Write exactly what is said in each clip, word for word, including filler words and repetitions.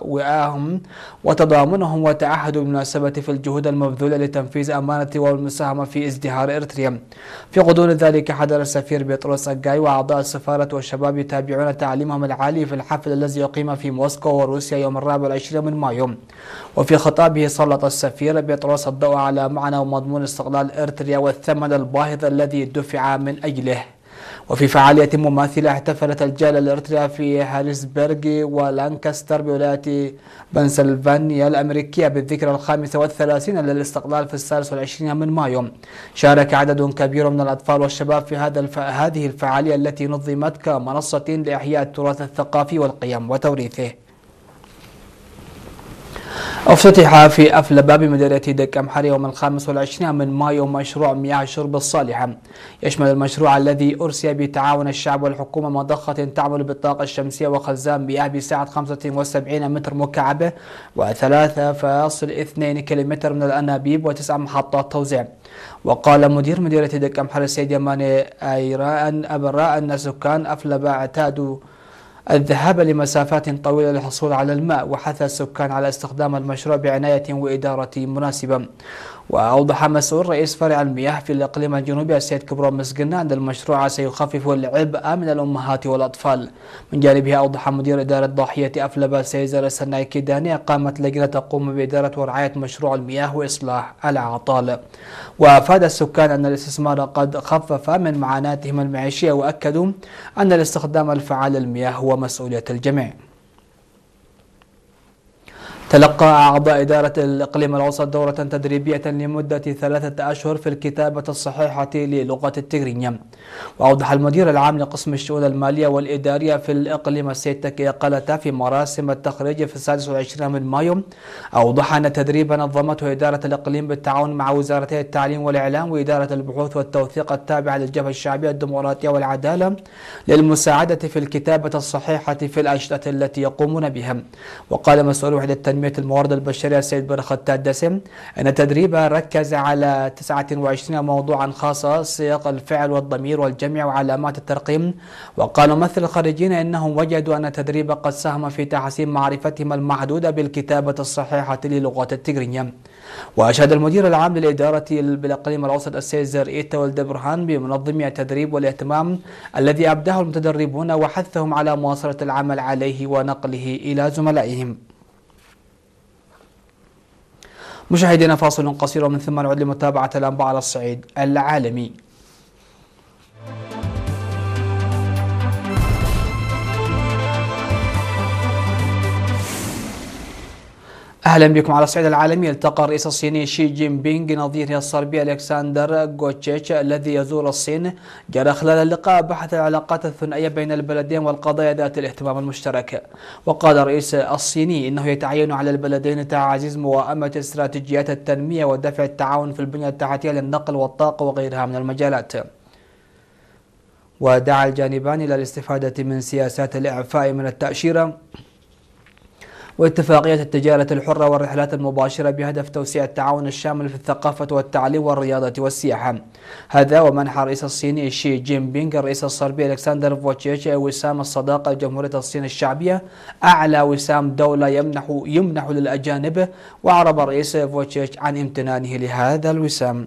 وعاهم وتضامنهم وتعهدوا بالمناسبة في الجهود المبذولة لتنفيذ أمانة والمساهمة في ازدهار إريتريا. في غضون ذلك حضر السفير بطرس أجاي وأعضاء السفارة والشباب يتابعون تعليمهم العالي في الحفل الذي يقيم في موسكو وروسيا يوم الرابع والعشرين من مايو. وفي خطابه سلط السفير بطرس الضوء على معنى ومضمون استقلال إريتريا والثمن الباهظ الذي دفع من أجله. وفي فعالية مماثلة احتفلت الجالية الإريترية في هاريسبرغ ولانكستر بولاية بنسلفانيا الأمريكية بالذكرى الخامسة والثلاثين للاستقلال في السادس والعشرين من مايو. شارك عدد كبير من الأطفال والشباب في هذا الف... هذه الفعالية التي نظمت كمنصة لإحياء التراث الثقافي والقيم وتوريثه. افتتح في أفلبا بمديرية دك أمحري يوم الخامس والعشرين من مايو مشروع مياه الشرب الصالحة. يشمل المشروع الذي أرسي بتعاون الشعب والحكومة مضخة تعمل بالطاقة الشمسية وخزان مياه بسعة خمسة وسبعين متر مكعب وثلاثة فاصل اثنين كيلومتر من الأنابيب وتسع محطات توزيع. وقال مدير مديرية دك أمحري السيد يماني أيران أبراء أن سكان أفلبا اعتادوا الذهاب لمسافات طويلة للحصول على الماء، وحث السكان على استخدام المشروع بعناية وإدارة مناسبة. وأوضح مسؤول رئيس فرع المياه في الإقليم الجنوبي السيد كبرون مسقنا أن المشروع سيخفف العبء من الأمهات والأطفال. من جانبه أوضح مدير إدارة ضاحية أفلبا سيزر السناي كيداني قامت لجنة تقوم بإدارة ورعاية مشروع المياه وإصلاح الأعطال. وأفاد السكان أن الاستثمار قد خفف من معاناتهم المعيشية، وأكدوا أن الاستخدام الفعال للمياه هو مسؤولية الجميع. تلقى أعضاء إدارة الإقليم الأوسط دورة تدريبية لمدة ثلاثة أشهر في الكتابة الصحيحة للغة التجرينية. وأوضح المدير العام لقسم الشؤون المالية والإدارية في الإقليم السيد تكي قلتا في مراسم التخريج في السادس والعشرين من مايو، أوضح أن التدريب نظمته إدارة الإقليم بالتعاون مع وزارتي التعليم والإعلام وإدارة البحوث والتوثيق التابعة للجبهة الشعبية الديمقراطية والعدالة للمساعدة في الكتابة الصحيحة في الأنشطة التي يقومون بها. وقال مسؤول وحدة تنمية الموارد البشرية السيد برخت الدسم أن التدريب ركز على تسعة وعشرين موضوعا خاصة: سياق الفعل والضمير والجمع وعلامات الترقيم. وقال ممثل الخريجين إنهم وجدوا أن التدريب قد ساهم في تحسين معرفتهم المحدودة بالكتابة الصحيحة للغة التجرينية. وأشاد المدير العام للإدارة بالإقليم الأوسط السيد زرئيتا والدبرهان بمنظمي التدريب والاهتمام الذي أبداه المتدربون، وحثهم على مواصلة العمل عليه ونقله إلى زملائهم. مشاهدينا فاصل قصير ومن ثم نعود لمتابعة الأنباء على الصعيد العالمي. أهلا بكم على الصعيد العالمي. التقى الرئيس الصيني شي جين بينغ نظيره الصربي ألكسندر غوتشيتش الذي يزور الصين. جرى خلال اللقاء بحث العلاقات الثنائية بين البلدين والقضايا ذات الاهتمام المشترك. وقال الرئيس الصيني إنه يتعين على البلدين تعزيز موائمة استراتيجيات التنمية ودفع التعاون في البنية التحتية للنقل والطاقة وغيرها من المجالات. ودعا الجانبان إلى الاستفادة من سياسات الإعفاء من التأشيرة واتفاقية التجارة الحرة والرحلات المباشرة بهدف توسيع التعاون الشامل في الثقافة والتعليم والرياضة والسياحة. هذا ومنح الرئيس الصيني شي جين بينغ الرئيس الصربي ألكسندر فوتشيتش وسام الصداقة لجمهورية الصين الشعبية أعلى وسام دولة يمنح يمنح للأجانب. وأعرب الرئيس فوتشيتش عن امتنانه لهذا الوسام.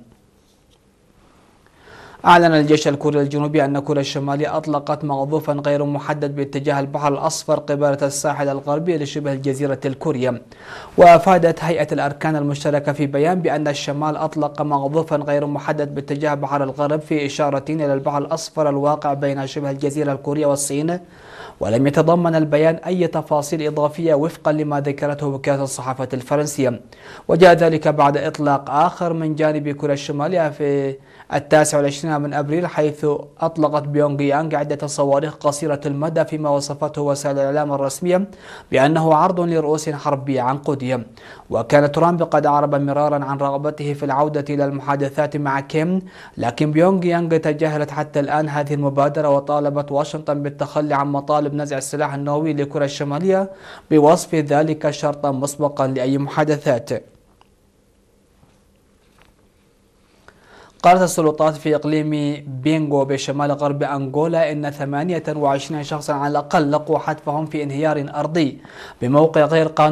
أعلن الجيش الكوري الجنوبي أن كوريا الشمالية أطلقت مقذوفا غير محدد باتجاه البحر الأصفر قبالة الساحل الغربي لشبه الجزيرة الكورية. وأفادت هيئة الأركان المشتركة في بيان بأن الشمال أطلق مقذوفا غير محدد باتجاه بحر الغرب في إشارة إلى البحر الأصفر الواقع بين شبه الجزيرة الكورية والصين. ولم يتضمن البيان أي تفاصيل إضافية وفقا لما ذكرته وكالة الصحافة الفرنسية. وجاء ذلك بعد إطلاق آخر من جانب كوريا الشمالية في التاسع والعشرين من أبريل، حيث أطلقت بيونغ يانغ عدة صواريخ قصيرة المدى فيما وصفته وسائل الإعلام الرسمية بأنه عرض لرؤوس حربية عنقودية. وكان ترامب قد أعرب مرارا عن رغبته في العودة إلى المحادثات مع كيم، لكن بيونغ يانغ تجاهلت حتى الآن هذه المبادرة وطالبت واشنطن بالتخلي عن مطالب نزع السلاح النووي لكوريا الشمالية بوصف ذلك شرطا مسبقا لأي محادثات. قالت السلطات في إقليم بينغو بشمال غرب أنغولا إن ثمانية وعشرين شخصا على الأقل لقوا حتفهم في انهيار أرضي بموقع غير قانوني